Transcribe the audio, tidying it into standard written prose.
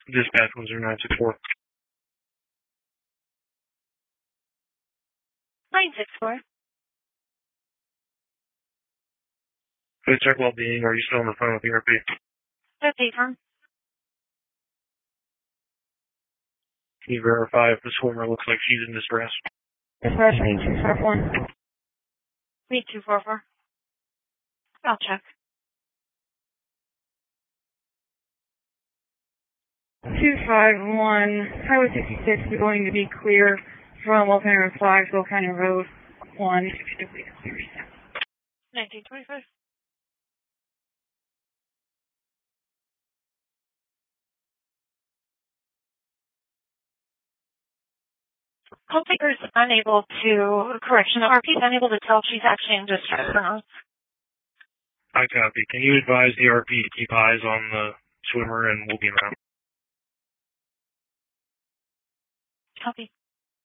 Dispatch 10964. 964. Food Check Wellbeing, are you still on the phone with the ERP? Okay, Tom. Can you verify if the swimmer looks like she's in distress? Dispatch 8244. 8244. I'll check. 251, Highway 66 is going to be clear from Will County Road 5, Will County Road 1. 1925. Call taker is unable to, correction, the RP is unable to tell if she's actually in distress or not. I copy. Can you advise the RP to keep eyes on the swimmer and we'll be around? Copy.